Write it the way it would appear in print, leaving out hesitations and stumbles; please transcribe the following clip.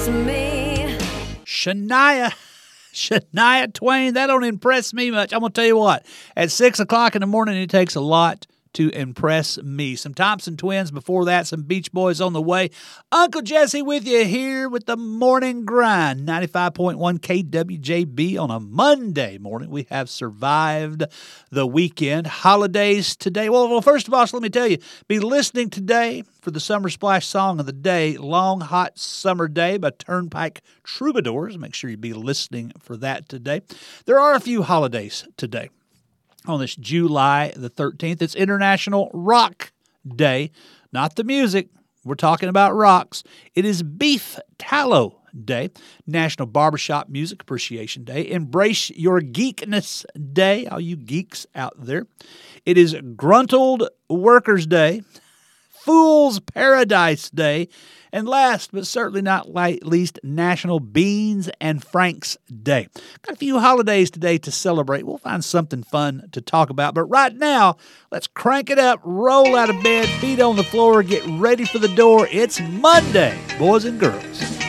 Me. Shania Twain, that don't impress me much. I'm going to tell you what, at 6 o'clock in the morning, it takes a lot to impress me. Some Thompson Twins before that, some Beach Boys on the way. Uncle Jesse with you here with the Morning Grind, 95.1 KWJB on a Monday morning. We have survived the weekend. Holidays today. Well, first of all, so let me tell you, be listening today for the Summer Splash Song of the Day, Long Hot Summer Day by Turnpike Troubadours. Make sure you be listening for that today. There are a few holidays today. On this July the 13th, it's International Rock Day. Not the music. We're talking about rocks. It is Beef Tallow Day, National Barbershop Music Appreciation Day, Embrace Your Geekness Day, all you geeks out there. It is Gruntled Workers Day, Fool's Paradise Day, and last but certainly not least, National Beans and Franks Day. Got a few holidays today to celebrate. We'll find something fun to talk about. But right now, let's crank it up, roll out of bed, feet on the floor, get ready for the door. It's Monday, boys and girls.